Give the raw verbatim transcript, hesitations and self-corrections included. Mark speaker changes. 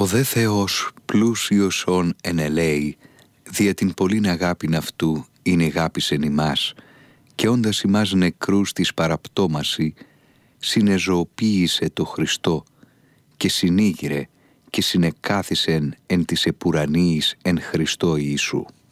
Speaker 1: δε Θεός πλούσιος ον εν ελέη, δια την πολλήν αγάπην αυτού είναι αγάπησεν ημάς, και όντας ημάς νεκρούς της παραπτώμαση, συνεζωοποίησε το Χριστό, και συνήγηρε και συνεκάθισεν εν της επουρανίης εν Χριστώ Ιησού.